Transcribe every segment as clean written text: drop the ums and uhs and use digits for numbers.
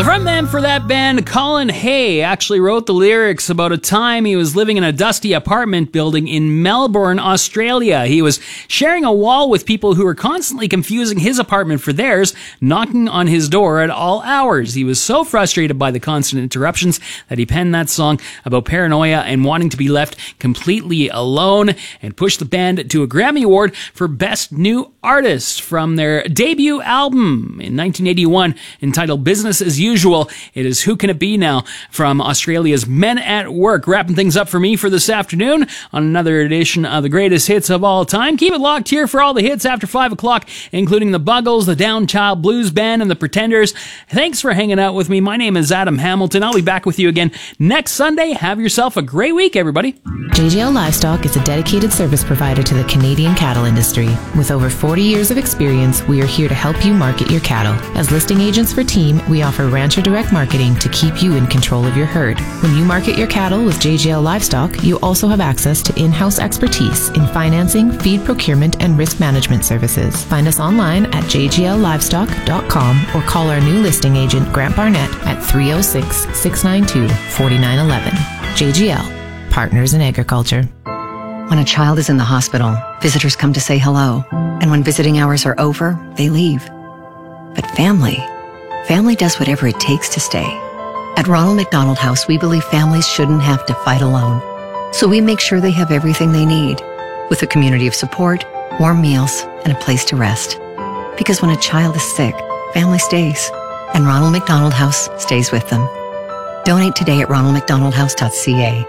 The frontman for that band, Colin Hay, actually wrote the lyrics about a time he was living in a dusty apartment building in Melbourne, Australia. He was sharing a wall with people who were constantly confusing his apartment for theirs, knocking on his door at all hours. He was so frustrated by the constant interruptions that he penned that song about paranoia and wanting to be left completely alone, and pushed the band to a Grammy Award for Best New Artist from their debut album in 1981 entitled Business as Usual. It is Who Can It Be Now from Australia's Men at Work. Wrapping things up for me for this afternoon on another edition of the greatest hits of all time. Keep it locked here for all the hits after 5 o'clock, including the Buggles, the Downchild Blues Band, and the Pretenders. Thanks for hanging out with me. My name is Adam Hamilton. I'll be back with you again next Sunday. Have yourself a great week, everybody. JGL Livestock is a dedicated service provider to the Canadian cattle industry. With over 40 years of experience, we are here to help you market your cattle. As listing agents for Team, we offer Rancher Direct Marketing to keep you in control of your herd. When you market your cattle with JGL Livestock, you also have access to in-house expertise in financing, feed procurement, and risk management services. Find us online at jgllivestock.com or call our new listing agent, Grant Barnett, at 306-692-4911. JGL, Partners in Agriculture. When a child is in the hospital, visitors come to say hello. And when visiting hours are over, they leave. But family does whatever it takes to stay. At Ronald McDonald House, we believe families shouldn't have to fight alone. So we make sure they have everything they need, with a community of support, warm meals, and a place to rest. Because when a child is sick, family stays, and Ronald McDonald House stays with them. Donate today at ronaldmcdonaldhouse.ca.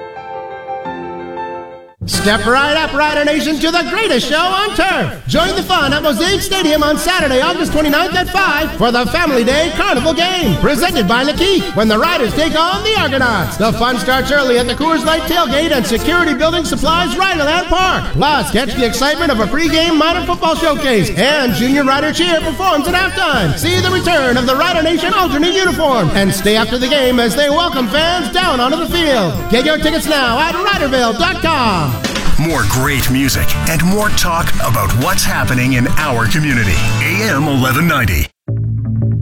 Step right up, Rider Nation, to the greatest show on turf. Join the fun at Mosaic Stadium on Saturday, August 29th at 5 for the Family Day Carnival Game, presented by Lakeith, when the Riders take on the Argonauts. The fun starts early at the Coors Light Tailgate and Security Building Supplies Riderland Park. Plus, catch the excitement of a pregame minor football showcase, and Junior Rider Cheer performs at halftime. See the return of the Rider Nation alternate uniform, and stay after the game as they welcome fans down onto the field. Get your tickets now at Riderville.com. More great music and more talk about what's happening in our community. AM 1190.